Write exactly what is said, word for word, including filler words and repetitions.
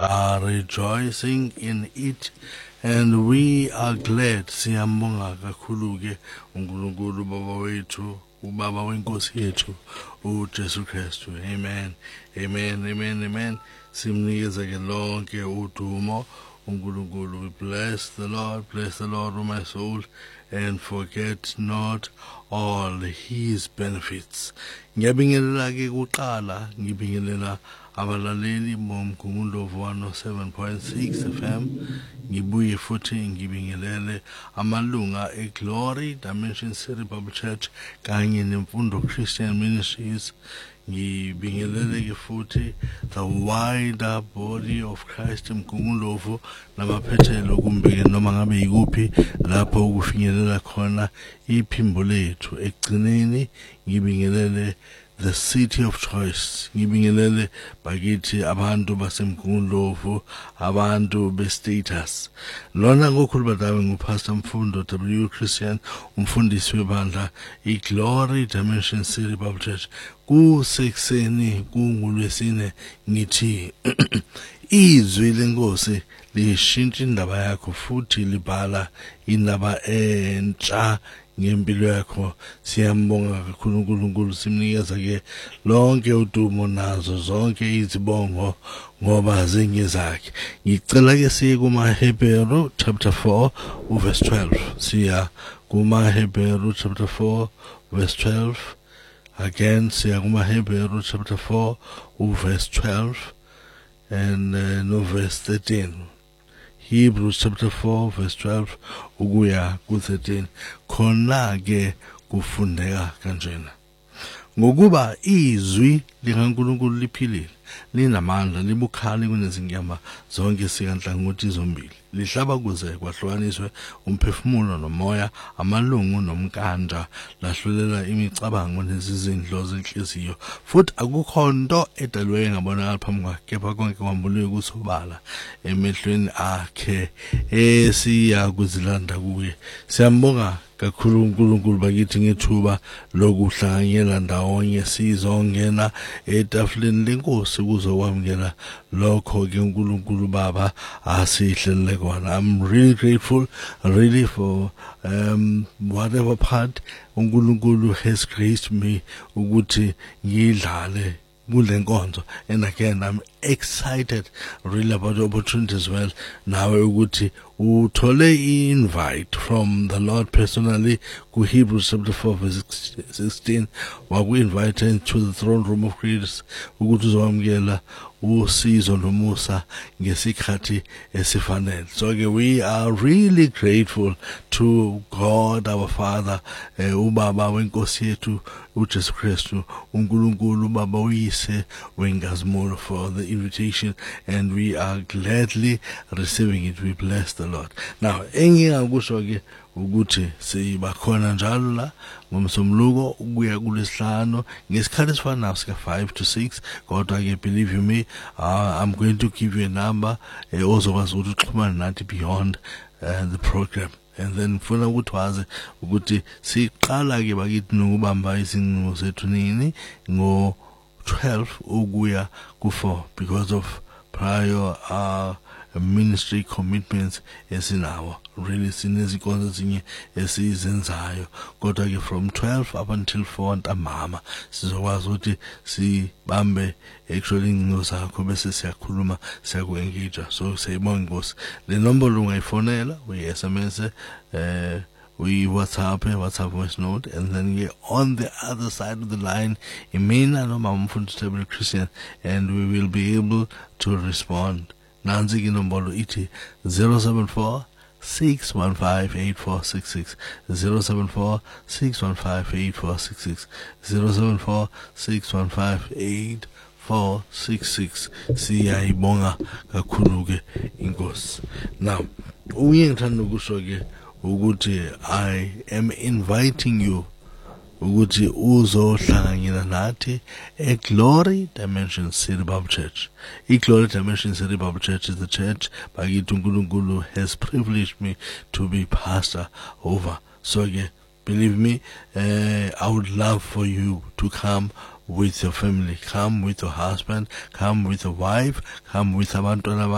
are rejoicing in it, and we are glad. Siyambonga kakhulu ke uNkulunkulu Baba wethu, ubaba wenkosi yethu uJesu Kristu. Amen. Amen. Amen. Amen. Simnikeza ke lonke udumo uNkulunkulu. We bless the Lord, bless the Lord, O my soul, and forget not all his benefits. Ngiyabingelela ke kuqala, ngibingelela abalaleli bomkhumulo one oh seven point six F M. Ngibuye futhi ngibingelele amalunga eGlory Dimension City Bible Church kanye nemfundo Christian Ministries. Ngibingelele ke futhi the wider body of Christ emkhumulo namaphethelo kumbe noma ngabe yikuphi lapho ukufinyelela khona iphimbo lethu. Ekugcineni ngibingelele the city of choice. Ngibingelele bakithi abantu basemkhumulo, abantu be-status. Lona ngokhuluma dawe nguPastor Mfundo W Christian, umfundisi webandla iGlory Dimension City Bible Church. Kusekuseni kungulwesine ngithi izwi lenkosi lishintsha indaba yakho futhi libhala indaba entsha ngempilo yakho. Siyambonga kakhulu uNkulunkulu, simnikeza ke lonke udumo nazo zonke izibongo ngoba zingezakhe. Ngicela ke siye kumaHebheru chapter four verse twelve. Siya kumaHebheru chapter four verse twelve. Again, siya kumaHebheru chapter four verse twelve and uh, no verse thirteen. Hebrews chapter four verse twelve ukuya ku thirteen. Khona ke kufundeka kanjena. Ngokuba izwi likaNkulunkulu liphilile, linamandla, libukhali kunezinyama zonke sikanhlangothi zombili. Lihlaba kuze kwahlukaniswe umphefumulo nomoya, amalungu nomkandla, lahlulela imicabango nezizindlo zenhliziyo. Futhi akukho nto edalwe ngabonakala phambi kwakhe, kepha konke kwambuliwe kusobala emehlweni akhe esiya kuzilanda kuye. Siyambonga kakhulu uNkulunkulu bakithi ngethuba lokuhlanganyela ndawonye sizongena etafuleni lenkosi kuzokwamukela lokho ke uNkulunkulu Baba asihlelele kona. I'm really grateful really for um whatever part uNkulunkulu has graced me ukuthi ngidlale kule nkonzo. And again, I'm excited really about the opportunity as well. Now ukuthi uthole invite from the Lord personally ku Hebrews chapter four verse sixteen, waku invite into the throne room of grace ukuthi uzowamukela usizo nomusa ngesikhathi esifanele. So ke we are really grateful to God our Father, uh, ubaba wenkosi yethu uJesu Kristu, uNkulunkulu Baba uyise wenkazimulo, for the invitation, and we are gladly receiving it. We bless the Lord. Now engingakusho ke ukuthi sibakhona njalo la ngomsomluko ukuya kulesihlanu ngesikhathi esifanayo sika five to six. Kodwa ke believe you me, uh, I'm going to give you a number ozokwazi ukuthi uxhumane nathi beyond uh, the program. And then funa ukuthi wazi ukuthi siqala ke bakithi nokubamba izinqumo zethu nini ngo twelve ukuya ku four because of prior uh, ministry commitments esinawo. Really sinezikonzo ezinye esizenzayo, kodwa ke from twelve up until four ntambama sizokwazi ukuthi sibambe actually incingo zakho bese siyakhuluma, siyaku-engage. So siyibonga Nkosi. Le nombolo ungayifonela, uyi-S M S, uh, we WhatsApp, WhatsApp voice note, and then we on the other side of the line, imena noma umfundisi W Christian, and we will be able to respond. Nanzi ki nombolo iti zero seven four six one five eight four six six, zero seven four six one five eight four six six, zero seven four six one five eight four six six. Siyayibonga kakhulu ke inkosi. Now uye ngithanda ukusho ke ukuthi I am inviting you ukuthi uzohlanganyela nathi eGlory Dimension City Bible Church. iGlory Dimension City Bible Church is the church bakithi uNkulunkulu has privileged me to be pastor over. So yeah, believe me, uh, I would love for you to come with your family, come with your husband, come with your wife, come with abantwana